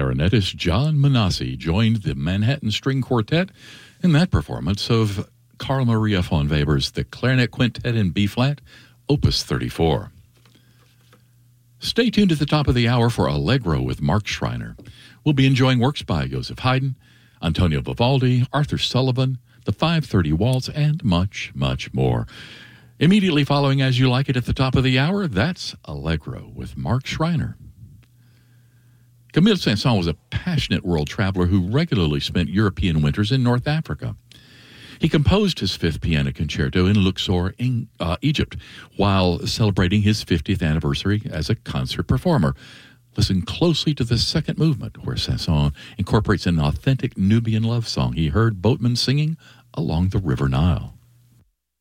clarinetist John Manassi joined the Manhattan String Quartet in that performance of Carl Maria von Weber's The Clarinet Quintet in B-flat, Opus 34. Stay tuned at the top of the hour for Allegro with Mark Schreiner. We'll be enjoying works by Joseph Haydn, Antonio Vivaldi, Arthur Sullivan, the 5:30 Waltz, and much, much more. Immediately following As You Like It at the top of the hour, that's Allegro with Mark Schreiner. Camille Saint-Saëns was a passionate world traveler who regularly spent European winters in North Africa. He composed his fifth piano concerto in Luxor, Egypt, while celebrating his 50th anniversary as a concert performer. Listen closely to the second movement, where Saint-Saëns incorporates an authentic Nubian love song he heard boatmen singing along the River Nile.